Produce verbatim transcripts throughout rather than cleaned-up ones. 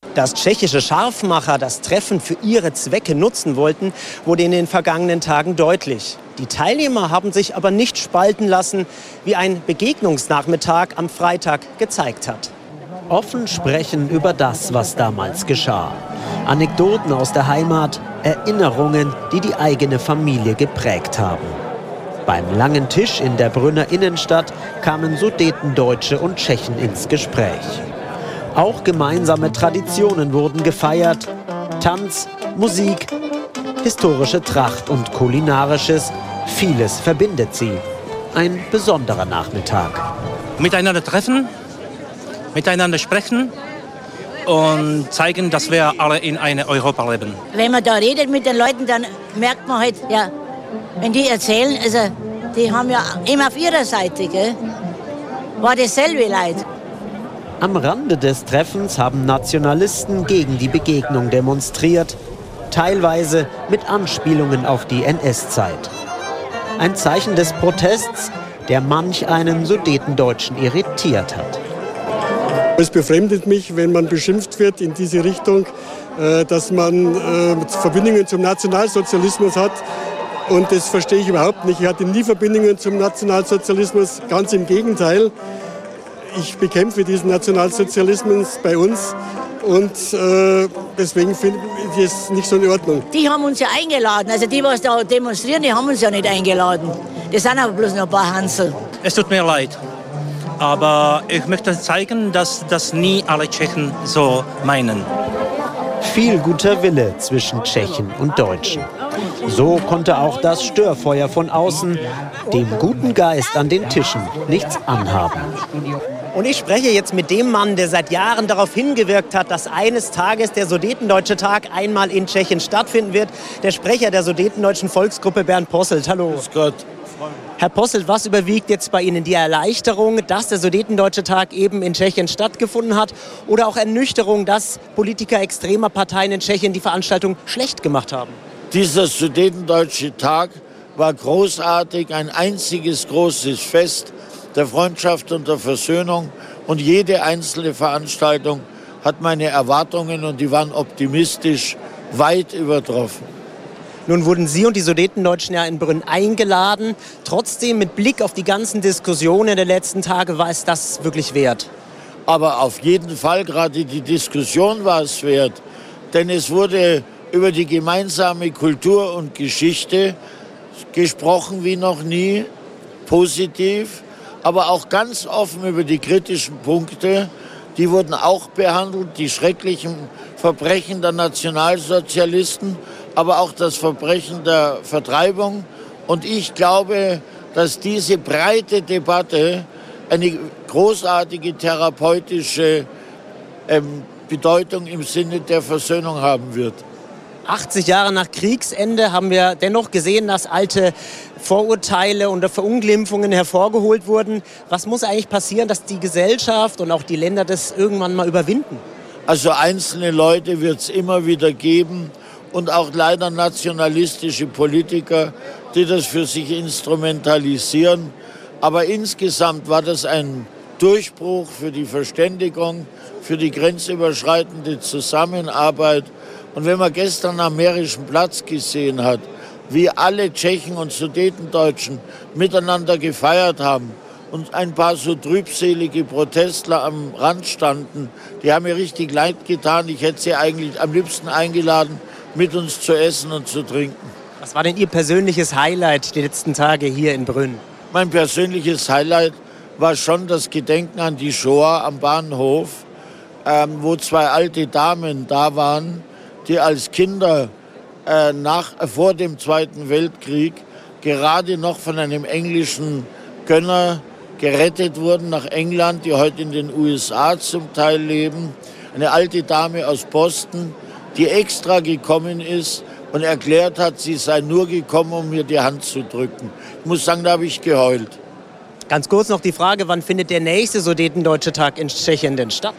Dass tschechische Scharfmacher das Treffen für ihre Zwecke nutzen wollten, wurde in den vergangenen Tagen deutlich. Die Teilnehmer haben sich aber nicht spalten lassen, wie ein Begegnungsnachmittag am Freitag gezeigt hat. Offen sprechen über das, was damals geschah. Anekdoten aus der Heimat, Erinnerungen, die die eigene Familie geprägt haben. Beim langen Tisch in der Brünner Innenstadt kamen Sudetendeutsche und Tschechen ins Gespräch. Auch gemeinsame Traditionen wurden gefeiert. Tanz, Musik, historische Tracht und Kulinarisches. Vieles verbindet sie. Ein besonderer Nachmittag. Miteinander treffen, miteinander sprechen und zeigen, dass wir alle in einem Europa leben. Wenn man da redet mit den Leuten, dann merkt man halt, ja, wenn die erzählen, also die haben ja immer auf ihrer Seite, gell, war dasselbe Leid. Am Rande des Treffens haben Nationalisten gegen die Begegnung demonstriert, teilweise mit Anspielungen auf die N S-Zeit. Ein Zeichen des Protests, der manch einen Sudetendeutschen irritiert hat. Es befremdet mich, wenn man beschimpft wird in diese Richtung, dass man Verbindungen zum Nationalsozialismus hat. Und das verstehe ich überhaupt nicht. Ich hatte nie Verbindungen zum Nationalsozialismus, ganz im Gegenteil. Ich bekämpfe diesen Nationalsozialismus bei uns und äh, deswegen finde ich es nicht so in Ordnung. Die haben uns ja eingeladen, also die, was da demonstrieren, die haben uns ja nicht eingeladen. Das sind aber bloß noch ein paar Hansel. Es tut mir leid, aber ich möchte zeigen, dass das nie alle Tschechen so meinen. Viel guter Wille zwischen Tschechen und Deutschen. So konnte auch das Störfeuer von außen dem guten Geist an den Tischen nichts anhaben. Und ich spreche jetzt mit dem Mann, der seit Jahren darauf hingewirkt hat, dass eines Tages der Sudetendeutsche Tag einmal in Tschechien stattfinden wird. Der Sprecher der Sudetendeutschen Volksgruppe, Bernd Posselt. Hallo. Grüß Gott. Herr Posselt, was überwiegt jetzt bei Ihnen? Die Erleichterung, dass der Sudetendeutsche Tag eben in Tschechien stattgefunden hat? Oder auch Ernüchterung, dass Politiker extremer Parteien in Tschechien die Veranstaltung schlecht gemacht haben? Dieser Sudetendeutsche Tag war großartig, ein einziges großes Fest der Freundschaft und der Versöhnung. Und jede einzelne Veranstaltung hat meine Erwartungen, und die waren optimistisch, weit übertroffen. Nun wurden Sie und die Sudetendeutschen ja in Brünn eingeladen. Trotzdem, mit Blick auf die ganzen Diskussionen der letzten Tage, war es das wirklich wert? Aber auf jeden Fall, gerade die Diskussion war es wert. Denn es wurde über die gemeinsame Kultur und Geschichte gesprochen wie noch nie, positiv, aber auch ganz offen über die kritischen Punkte. Die wurden auch behandelt, die schrecklichen Verbrechen der Nationalsozialisten, aber auch das Verbrechen der Vertreibung. Und ich glaube, dass diese breite Debatte eine großartige therapeutische ähm, Bedeutung im Sinne der Versöhnung haben wird. achtzig Jahre nach Kriegsende haben wir dennoch gesehen, dass alte Vorurteile und Verunglimpfungen hervorgeholt wurden. Was muss eigentlich passieren, dass die Gesellschaft und auch die Länder das irgendwann mal überwinden? Also einzelne Leute wird es immer wieder geben und auch leider nationalistische Politiker, die das für sich instrumentalisieren. Aber insgesamt war das ein Durchbruch für die Verständigung, für die grenzüberschreitende Zusammenarbeit. Und wenn man gestern am Mährischen Platz gesehen hat, wie alle Tschechen und Sudetendeutschen miteinander gefeiert haben und ein paar so trübselige Protestler am Rand standen, die haben mir richtig leid getan. Ich hätte sie eigentlich am liebsten eingeladen, mit uns zu essen und zu trinken. Was war denn Ihr persönliches Highlight die letzten Tage hier in Brünn? Mein persönliches Highlight war schon das Gedenken an die Shoah am Bahnhof, ähm, wo zwei alte Damen da waren, die als Kinder äh, nach, äh, vor dem Zweiten Weltkrieg gerade noch von einem englischen Gönner gerettet wurden nach England, die heute in den U S A zum Teil leben. Eine alte Dame aus Boston, die extra gekommen ist und erklärt hat, sie sei nur gekommen, um mir die Hand zu drücken. Ich muss sagen, da habe ich geheult. Ganz kurz noch die Frage, wann findet der nächste Sudetendeutsche Tag in Tschechien denn statt?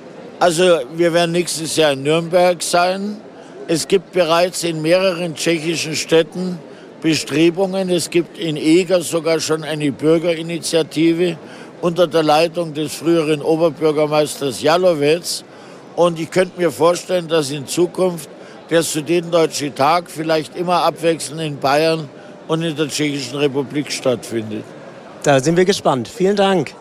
Also wir werden nächstes Jahr in Nürnberg sein. Es gibt bereits in mehreren tschechischen Städten Bestrebungen. Es gibt in Eger sogar schon eine Bürgerinitiative unter der Leitung des früheren Oberbürgermeisters Jalowec. Und ich könnte mir vorstellen, dass in Zukunft der Sudetendeutsche Tag vielleicht immer abwechselnd in Bayern und in der Tschechischen Republik stattfindet. Da sind wir gespannt. Vielen Dank.